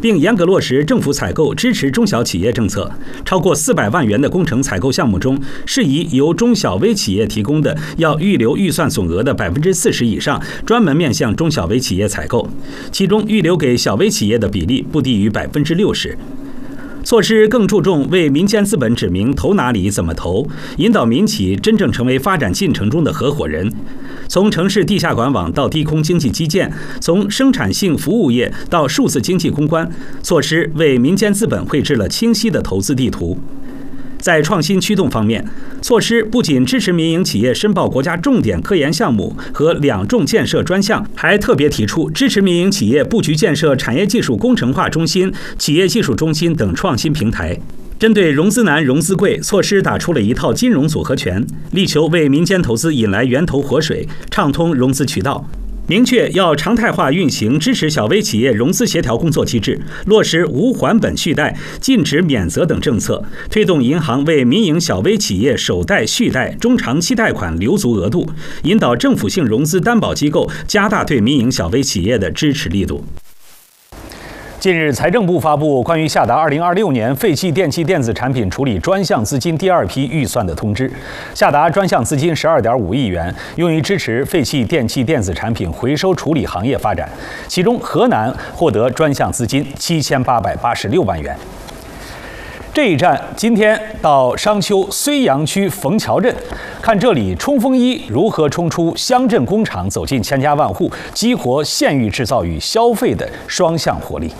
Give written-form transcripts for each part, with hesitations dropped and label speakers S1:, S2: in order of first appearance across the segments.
S1: 并严格落实政府采购支持中小企业政策。超过400万元的工程采购项目中，适宜由中小微企业提供的，要预留预算总额的40%以上，专门面向中小微企业采购。其中预留给小微企业的比例不低于60%。措施更注重为民间资本指明投哪里、怎么投，引导民企真正成为发展进程中的合伙人。从城市地下管网到低空经济基建，从生产性服务业到数字经济攻关，措施为民间资本绘制了清晰的投资地图。在创新驱动方面，措施不仅支持民营企业申报国家重点科研项目和2重建设专项，还特别提出支持民营企业布局建设产业技术工程化中心、企业技术中心等创新平台。针对融资难、融资贵，措施打出了一套金融组合拳，力求为民间投资引来源头活水，畅通融资渠道。明确要常态化运行支持小微企业融资协调工作机制，落实无还本续贷、禁止免责等政策，推动银行为民营小微企业首贷、续贷、中长期贷款留足额度，引导政府性融资担保机构加大对民营小微企业的支持力度。近日，财政部发布关于下达2026年废弃电器电子产品处理专项资金第2批预算的通知，下达专项资金12.5亿元，用于支持废弃电器电子产品回收处理行业发展。其中，河南获得专项资金7886万元。这一站今天到商丘睢阳区冯桥镇，看这里冲锋衣如何冲出乡镇工厂，走进千家万户，激活县域制造与消费的双向活力。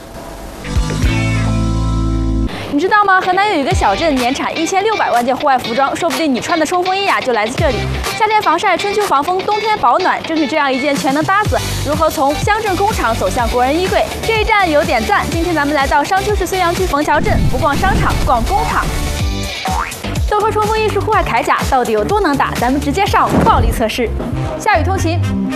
S2: 你知道吗？河南有一个小镇，年产1600万件户外服装，说不定你穿的冲锋衣呀就来自这里。夏天防晒，春秋防风，冬天保暖，正是这样一件全能搭子。如何从乡镇工厂走向国人衣柜？这一站有点赞。今天咱们来到商丘市睢阳区冯桥镇，不逛商场，逛工厂。都说冲锋衣是户外铠甲，到底有多能打？咱们直接上暴力测试。下雨通勤。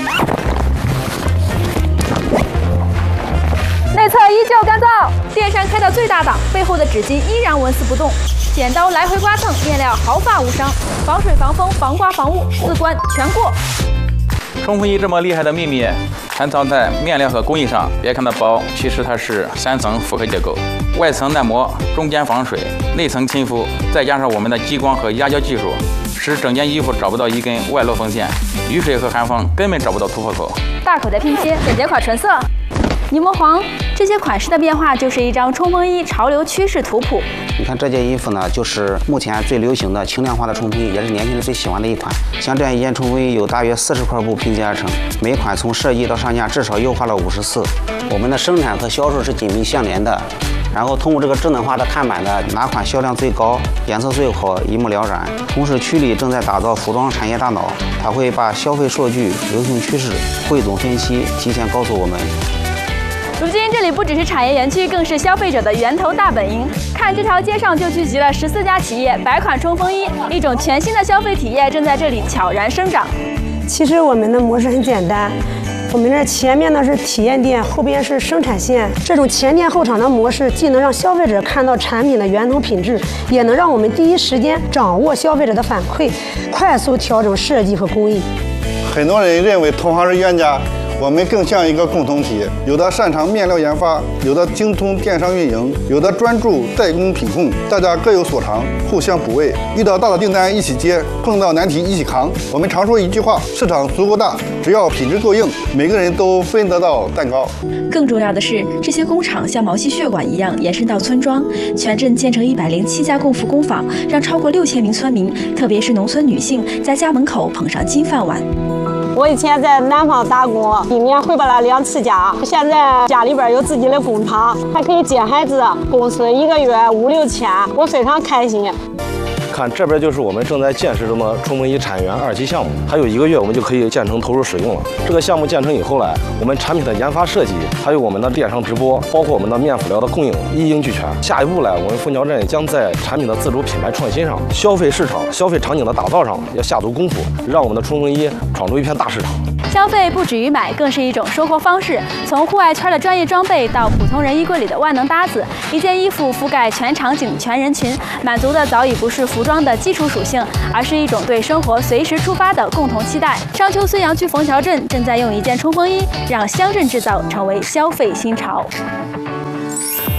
S2: 内侧依旧干燥，电扇开到最大档，背后的纸巾依然纹丝不动。剪刀来回刮蹭，面料毫发无伤，防水、防风、防刮、防雾，4关全过。
S3: 冲锋衣这么厉害的秘密藏在面料和工艺上。别看它薄，其实它是3层复合结构，外层耐磨，中间防水，内层亲肤，再加上我们的激光和压胶技术，使整件衣服找不到一根外露缝线，雨水和寒风根本找不到突破口。
S2: 大口袋拼接，简洁款纯色。柠檬黄，这些款式的变化就是一张冲锋衣潮流趋势图谱。
S4: 你看这件衣服呢，就是目前最流行的轻量化的冲锋衣，也是年轻人最喜欢的一款。像这样一件冲锋衣有大约40块布拼接而成，每款从设计到上架至少优化了50次。我们的生产和销售是紧密相连的。然后通过这个智能化的看板呢，哪款销量最高、颜色最好，一目了然。同时，区里正在打造服装产业大脑，它会把消费数据、流行趋势汇总分析，提前告诉我们。
S2: 如今这里不只是产业园区，更是消费者的源头大本营。看这条街上就聚集了14家企业，100款冲锋衣，一种全新的消费体验正在这里悄然生长。
S5: 其实我们的模式很简单，我们这前面呢是体验店，后边是生产线。这种前店后厂的模式，既能让消费者看到产品的源头品质，也能让我们第一时间掌握消费者的反馈，快速调整设计和工艺。
S6: 很多人认为同行是冤家。我们更像一个共同体，有的擅长面料研发，有的精通电商运营，有的专注代工品控，大家各有所长，互相补位。遇到大的订单一起接，碰到难题一起扛。我们常说一句话：市场足够大，只要品质够硬，每个人都分得到蛋糕。
S7: 更重要的是，这些工厂像毛细血管一样延伸到村庄，全镇建成107家共福工坊，让超过6000名村民，特别是农村女性，在家门口捧上金饭碗。
S8: 我以前在南方打工，一年回不了2次家。现在家里边有自己的工厂，还可以接孩子，工资1个月5、6千，我非常开心。
S9: 看这边就是我们正在建设中的冲锋衣产业园2期项目，还有1个月我们就可以建成投入使用了。这个项目建成以后呢，我们产品的研发设计，还有我们的电商直播，包括我们的面辅料的供应一应俱全。下一步呢，我们冯桥镇将在产品的自主品牌创新上、消费市场、消费场景的打造上要下足功夫，让我们的冲锋衣闯出一片大市场。
S2: 消费不止于买，更是一种收获方式。从户外圈的专业装备到普通人衣柜里的万能搭子，一件衣服覆盖全场景、全人群，满足的早已不是服装的基础属性，而是一种对生活随时出发的共同期待。商丘睢阳区冯桥镇正在用一件冲锋衣，让乡镇制造成为消费新潮。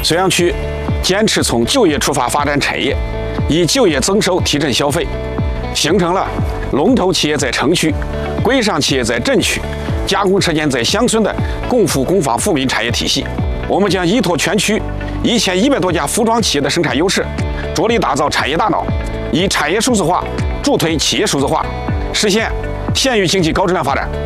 S10: 绥阳区坚持从就业出发发展产业，以就业增收提振消费，形成了龙头企业在城区、规上企业在镇区、加工车间在乡村的共富工坊富民产业体系。我们将依托全区1100多家服装企业的生产优势，着力打造产业大脑，以产业数字化助推企业数字化，实现县域经济高质量发展。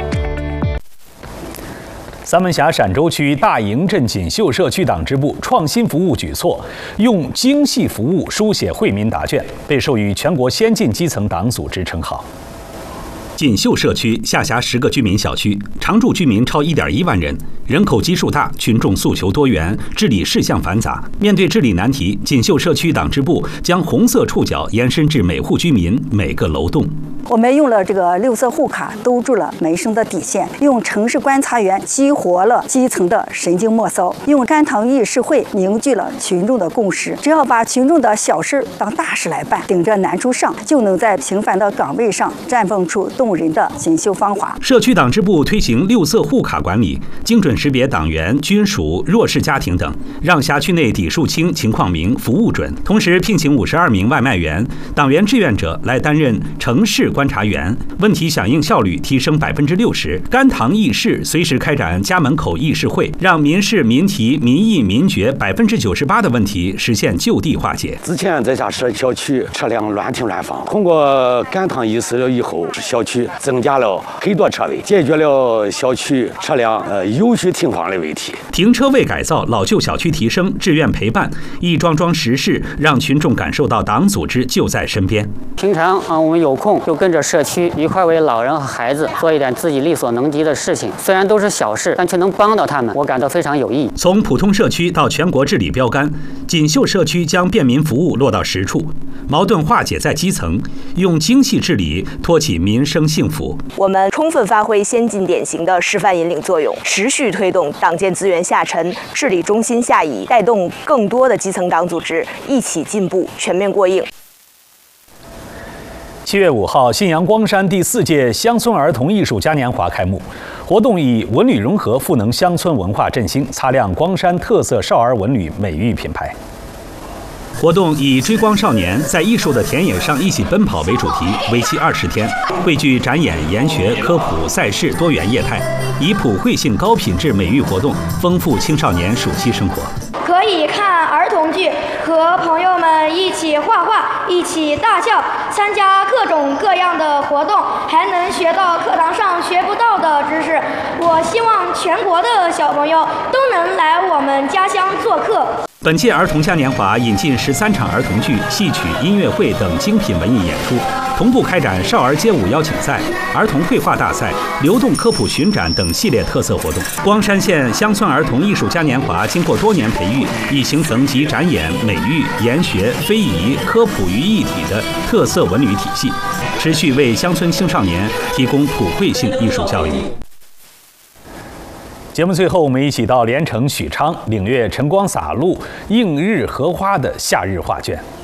S1: 三门峡陕州区大营镇锦绣社区党支部创新服务举措，用精细服务书写惠民答卷，被授予全国先进基层党组织称号。锦绣社区下辖10个居民小区，常住居民超1.1万人，人口基数大，群众诉求多元，治理事项繁杂。面对治理难题，锦绣社区党支部将红色触角延伸至每户居民、每个楼栋。
S11: 我们用了这个6色户卡兜住了民生的底线，用城市观察员激活了基层的神经末梢，用甘棠议事会凝聚了群众的共识。只要把群众的小事当大事来办，顶着难处上，就能在平凡的岗位上绽放出动人的锦绣芳华。
S1: 社区党支部推行6色户卡管理，精准识别党员、军属、弱势家庭等，让辖区内底数清、情况明、服务准。同时聘请52名外卖员、党员志愿者来担任城市观察员，问题响应效率提升60%。甘棠议事随时开展家门口议事会，让民事、民提、民意、民决98%的问题实现就地化解。
S12: 之前在家小区车辆乱停乱放，通过甘棠议事了以后，小区增加了很多车位，解决了小区车辆有序停放的问题。
S1: 停车位改造、老旧小区提升、志愿陪伴，一桩桩实事让群众感受到党组织就在身边。
S13: 平常我们有空就跟着社区一块为老人和孩子做一点自己力所能及的事情，虽然都是小事，但却能帮到他们，我感到非常有意义。
S1: 从普通社区到全国治理标杆，锦绣社区将便民服务落到实处，矛盾化解在基层，用精细治理托起民生幸福。
S14: 我们充分发挥先进典型的示范引领作用，持续推动党建资源下沉，治理中心下移，带动更多的基层党组织一起进步，全面过硬。
S1: 7月5号，信阳光山第4届乡村儿童艺术嘉年华开幕。活动以文旅融合赋能乡村文化振兴，擦亮光山特色少儿文旅美誉品牌。活动以追光少年在艺术的田野上一起奔跑为主题，为期20天，汇聚展演、研学、科普、赛事多元业态，以普惠性、高品质美育活动丰富青少年暑期生活。
S15: 可以看儿童剧，和朋友们一起画画，一起大笑，参加各种各样的活动，还能学到课堂上学不到的知识。我希望全国的小朋友都能来我们家乡做客。
S1: 本届儿童嘉年华引进13场儿童剧、戏曲、音乐会等精品文艺演出，同步开展少儿街舞邀请赛、儿童绘画大赛、流动科普巡展等系列特色活动。光山县乡村儿童艺术嘉年华经过多年培育，已形成集展演、美育、研学、非遗、科普于一体的特色文旅体系，持续为乡村青少年提供普惠性艺术教育。节目最后，我们一起到连城许昌领略晨光洒露、映日荷花的夏日画卷。